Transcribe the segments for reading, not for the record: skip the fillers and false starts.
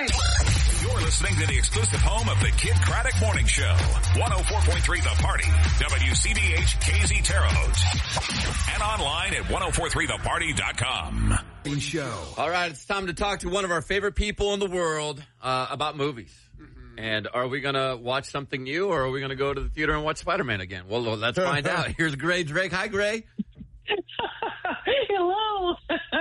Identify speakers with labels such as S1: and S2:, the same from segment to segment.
S1: You're listening to the exclusive home of the Kid Craddock Morning Show. 104.3 The Party. WCBH KZ Terre Haute. And online at 1043theparty.com.
S2: Show.
S3: All right, it's time to talk to one of our favorite people in the world about movies. And are we going to watch something new, or are we going to go to the theater and watch Spider-Man again? Well, let's find out. Here's Gray Drake. Hi, Gray.
S4: Hello.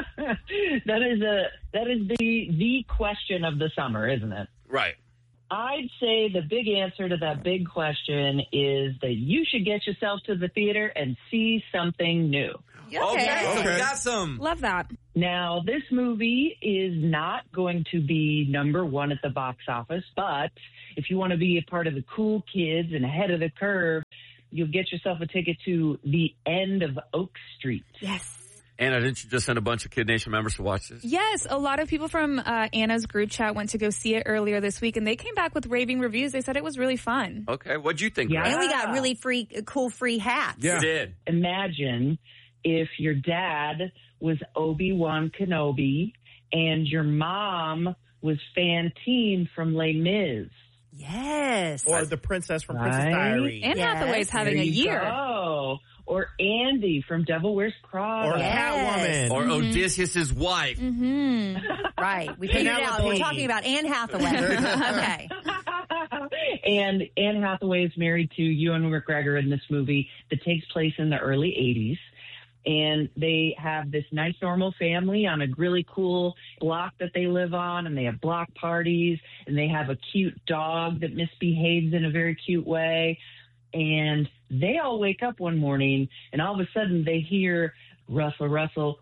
S4: That is the question of the summer, isn't it?
S3: Right.
S4: I'd say the big answer to that big question is that you should get yourself to the theater and see something new.
S3: Okay. So we got some.
S5: Love that.
S4: Now, this movie is not going to be number one at the box office, but if you want to be a part of the cool kids and ahead of the curve, you'll get yourself a ticket to The End of Oak Street.
S5: Yes.
S3: Anna, didn't you just send a bunch of Kid Nation members to watch this?
S5: Yes, a lot of people from Anna's group chat went to go see it earlier this week, and they came back with raving reviews. They said it was really fun.
S3: Okay, what'd you think?
S4: Yeah.
S3: Greg?
S6: And we got really cool free hats.
S3: Yeah. We did.
S4: Imagine if your dad was Obi-Wan Kenobi and your mom was Fantine from Les Mis.
S6: Yes.
S7: Or the princess from Princess
S4: Right?
S7: Diaries.
S5: Anne Hathaway's having a year.
S4: Oh, or Andy from Devil Wears Prada.
S7: Or Catwoman.
S3: Or Odysseus' wife.
S6: Right. We figured it out. We're talking about Anne Hathaway. Okay.
S4: And Anne Hathaway is married to Ewan McGregor in this movie that takes place in the early 80s. And they have this nice, normal family on a really cool block that they live on, and they have block parties, and they have a cute dog that misbehaves in a very cute way. And they all wake up one morning, and all of a sudden they hear Russell, Russell.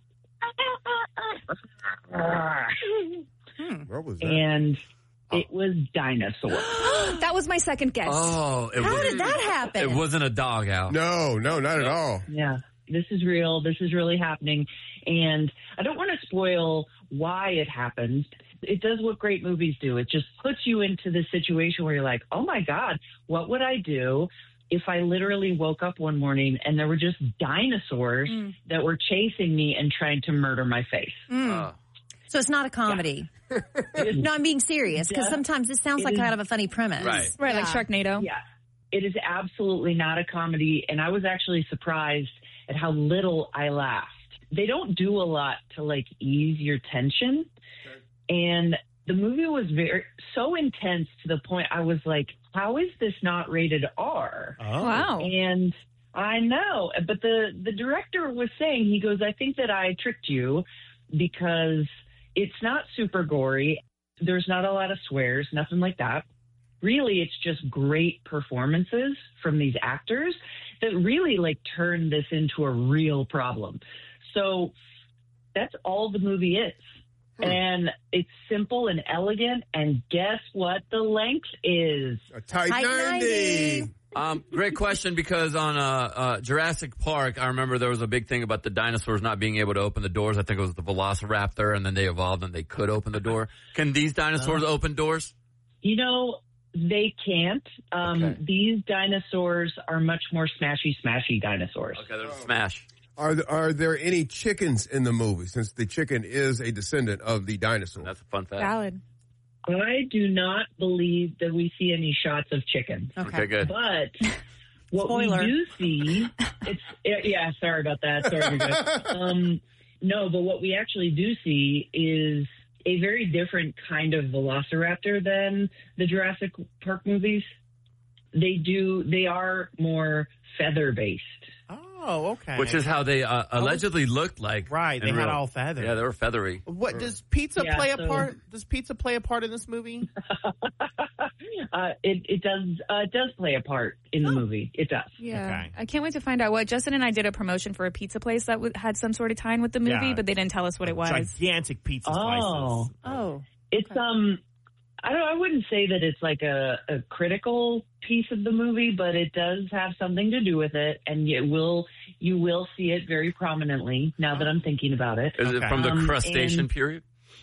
S2: What was that?
S4: And it was dinosaurs.
S5: That was my second guess.
S3: Oh.
S6: How did that happen?
S3: It wasn't a dog, Al.
S2: No, not at all.
S4: Yeah, this is real. This is really happening. And I don't want to spoil why it happened. It does what great movies do. It just puts you into this situation where you're like, oh, my God, what would I do if I literally woke up one morning and there were just dinosaurs that were chasing me and trying to murder my face?
S6: So it's not a comedy. No, I'm being serious, because sometimes it sounds like kind of a funny premise.
S3: Right.
S5: Like Sharknado.
S4: Yeah, it is absolutely not a comedy, and I was actually surprised at how little I laughed. They don't do a lot to, like, ease your tension, and the movie was so intense to the point I was like, how is this not rated R?
S7: Oh.
S5: Wow.
S4: And I know, but the director was saying, he goes, I think that I tricked you because it's not super gory. There's not a lot of swears, nothing like that. Really, it's just great performances from these actors that really, like, turn this into a real problem. So that's all the movie is. And it's simple and elegant. And guess what the length is?
S2: A tight 90.
S3: Great question, because on Jurassic Park, I remember there was a big thing about the dinosaurs not being able to open the doors. I think it was the Velociraptor, and then they evolved and they could open the door. Can these dinosaurs open doors?
S4: You know, they can't.
S3: Okay.
S4: These dinosaurs are much more smashy dinosaurs.
S3: Okay, there's a smash.
S2: Are there any chickens in the movie, since the chicken is a descendant of the dinosaur?
S3: That's a fun fact.
S5: Valid.
S4: I do not believe that we see any shots of chickens.
S3: Okay, good.
S4: But what
S6: Spoiler.
S4: we do see, sorry about that. Sorry, you guys. No, but what we actually do see is a very different kind of velociraptor than the Jurassic Park movies. They are more feather-based.
S7: Oh, okay.
S3: Which is how they allegedly looked like.
S7: Right, they had all feathers.
S3: Yeah, they were feathery.
S7: What does pizza play a
S4: so-
S7: part? Does pizza play a part in this movie?
S4: It does play a part in the movie. It does.
S5: Yeah.
S7: Okay.
S5: I can't wait to find out what. Justin and I did a promotion for a pizza place that had some sort of tie-in with the movie,
S7: Yeah.
S5: but they didn't tell us what it was.
S7: Gigantic pizza
S4: Oh.
S7: slices.
S6: Oh.
S4: It's I wouldn't say that it's like a critical piece of the movie, but it does have something to do with it, and you will see it very prominently now that I'm thinking about it.
S3: Is it from the crustacean period?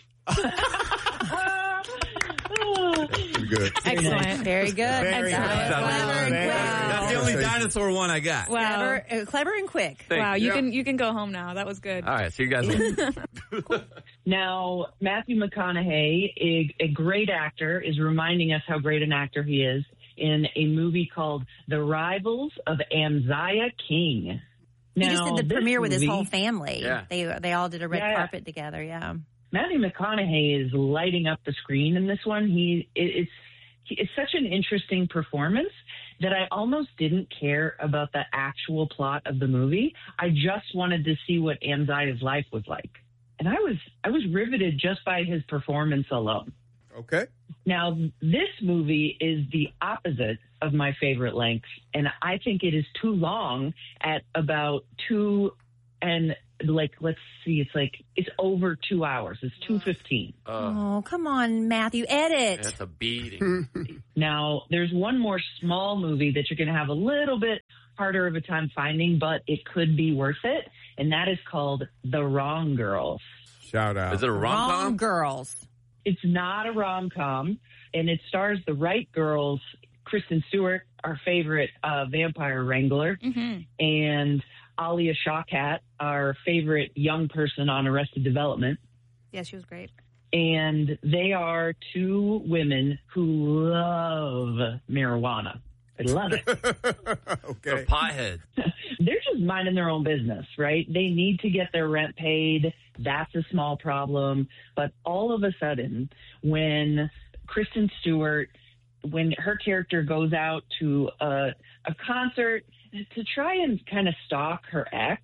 S2: Pretty good.
S5: Excellent.
S6: Very good.
S7: Very
S6: Excellent.
S7: good.
S6: Clever and
S7: Very
S6: quick.
S7: good.
S3: That's the only dinosaur one I got.
S5: Wow.
S6: Clever and quick.
S3: Thank
S5: Wow,
S3: you.
S5: you can go home now. That was good.
S3: All right, see you guys later.
S4: Now, Matthew McConaughey, a great actor, is reminding us how great an actor he is in a movie called The Rivals of Amziah King.
S6: He
S4: Now,
S6: just did the
S4: this
S6: premiere with his
S4: movie-
S6: whole family.
S3: Yeah.
S6: They all did a red
S4: Yeah.
S6: carpet together, yeah.
S4: Matthew McConaughey is lighting up the screen in this one. It's such an interesting performance that I almost didn't care about the actual plot of the movie. I just wanted to see what Amziah's life was like. And I was riveted just by his performance alone.
S2: Okay.
S4: Now, this movie is the opposite of my favorite length, and I think it is too long at about 2 and let's see, it's over 2 hours. It's 2:15.
S6: Oh, come on, Matthew, edit.
S3: That's a beating.
S4: Now, there's one more small movie that you're going to have a little bit harder of a time finding, but it could be worth it, and that is called The Wrong Girls.
S2: Shout out.
S3: Is it a
S6: Wrong
S3: rom-com?
S6: girls.
S4: It's not a rom-com, and it stars the right girls, Kristen Stewart, our favorite vampire wrangler, and Alia Shawkat, our favorite young person on Arrested Development.
S5: Yeah, she was great.
S4: And they are two women who love marijuana. They love it.
S2: Okay.
S3: They're pothead.
S4: They're just minding their own business, right? They need to get their rent paid. That's a small problem. But all of a sudden, when Kristen Stewart, when her character goes out to a concert to try and kind of stalk her ex,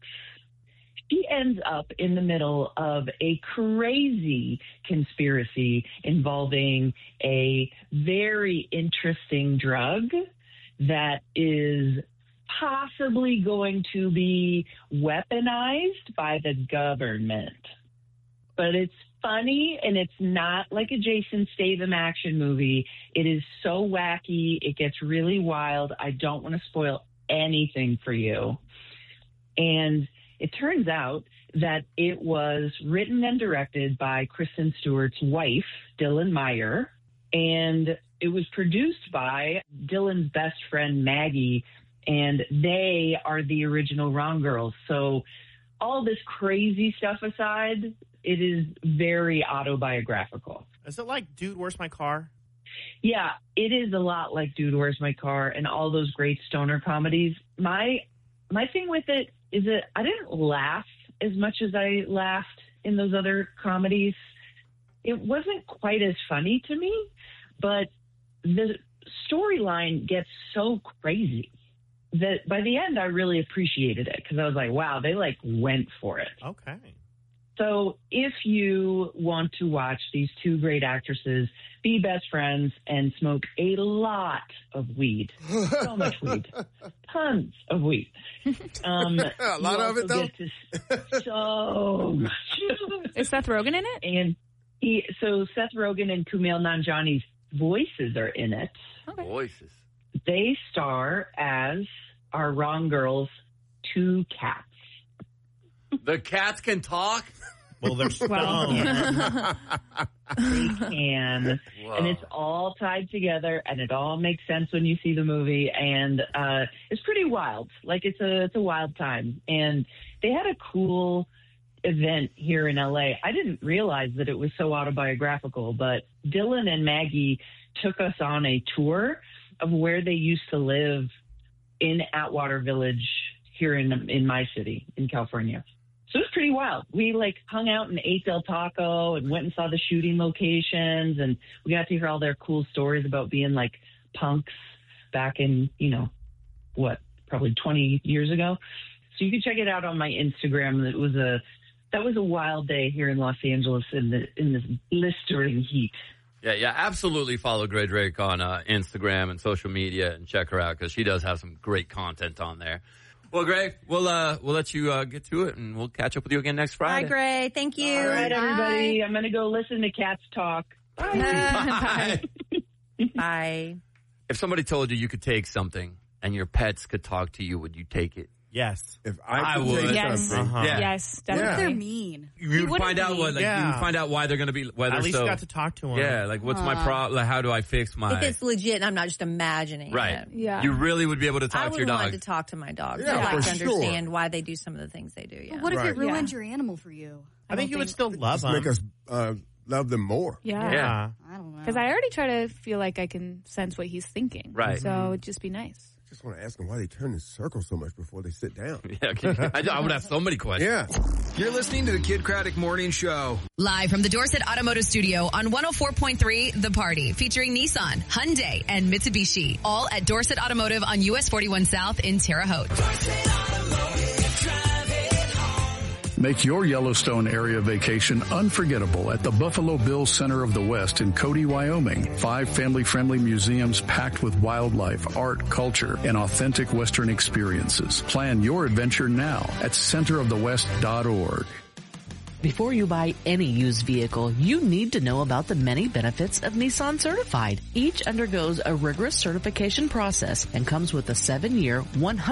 S4: she ends up in the middle of a crazy conspiracy involving a very interesting drug that is possibly going to be weaponized by the government. But it's funny, and it's not like a Jason Statham action movie. It is so wacky. It gets really wild. I don't want to spoil anything for you. And it turns out that it was written and directed by Kristen Stewart's wife, Dylan Meyer, and it was produced by Dylan's best friend, Maggie, and they are the original Wrong Girls. So all this crazy stuff aside, it is very autobiographical.
S7: Is it like Dude, Where's My Car?
S4: Yeah, it is a lot like Dude, Where's My Car and all those great stoner comedies. My thing with it is that I didn't laugh as much as I laughed in those other comedies. It wasn't quite as funny to me, but the storyline gets so crazy that by the end I really appreciated it because I was like, wow, they went for it.
S7: Okay.
S4: So if you want to watch these two great actresses be best friends and smoke a lot of weed, so much weed, tons of weed.
S2: A lot of it, though?
S4: So much.
S5: Is Seth Rogen in it?
S4: And so Seth Rogen and Kumail Nanjiani's voices are in it.
S5: Okay.
S3: Voices.
S4: They star as our Wrong Girls, two cats.
S3: The cats can talk?
S7: Well, they're stoned.
S4: They can.
S3: Whoa.
S4: And it's all tied together, and it all makes sense when you see the movie. And it's pretty wild. It's a wild time. And they had a cool event here in LA. I didn't realize that it was so autobiographical, but Dylan and Maggie took us on a tour of where they used to live in Atwater Village here in my city in California. So it was pretty wild. We hung out and ate Del Taco and went and saw the shooting locations, and we got to hear all their cool stories about being punks back in, probably 20 years ago. So you can check it out on my Instagram. That was a wild day here in Los Angeles in this blistering heat.
S3: Yeah, absolutely follow Grey Drake on Instagram and social media and check her out because she does have some great content on there. Well, Greg, we'll let you get to it, and we'll catch up with you again next Friday.
S6: Bye, Gray. Thank you.
S4: All right, everybody.
S5: Bye.
S4: I'm going to go listen to cats talk.
S6: Bye. Bye.
S3: If somebody told you could take something and your pets could talk to you, would you take it?
S7: Yes.
S2: If
S3: I
S2: could
S3: would.
S2: take
S5: Yes.
S2: something,
S3: Yeah.
S5: Yes,
S2: Yeah.
S5: definitely.
S8: They're mean.
S3: You would
S5: wouldn't
S3: find out
S5: be.
S3: what, you
S7: Yeah.
S3: would find out why they're going to be, why they're
S7: At least
S3: so.
S7: you got to talk to them.
S3: Yeah, what's my problem? How do I fix my?
S6: If it's legit and I'm not just imagining
S3: Right.
S6: it.
S5: Yeah.
S3: You really would be able to
S6: I
S3: talk to
S6: would
S3: your dog.
S6: want to talk to my dog.
S2: Yeah,
S6: I'd like
S2: for
S6: to
S2: sure.
S6: understand why they do some of the things they do. Yeah.
S8: But what if
S2: Right.
S8: it ruined your animal for you?
S7: I think you would still love
S2: Just make
S7: them.
S2: us love them more.
S5: Yeah.
S7: Yeah.
S6: I don't know.
S5: Because I already try to feel like I can sense what he's thinking.
S3: Right.
S5: So it'd just be nice.
S2: Just want to ask them why they turn in circles so much before they sit down.
S3: Yeah, I would have so many questions.
S2: Yeah.
S8: You're listening to the Kid Craddock Morning Show.
S9: Live from the Dorset Automotive Studio on 104.3 The Party, featuring Nissan, Hyundai, and Mitsubishi. All at Dorset Automotive on US 41 South in Terre Haute.
S10: Make your Yellowstone area vacation unforgettable at the Buffalo Bill Center of the West in Cody, Wyoming. 5 family-friendly museums packed with wildlife, art, culture, and authentic Western experiences. Plan your adventure now at centerofthewest.org.
S11: Before you buy any used vehicle, you need to know about the many benefits of Nissan Certified. Each undergoes a rigorous certification process and comes with a 7-year, 100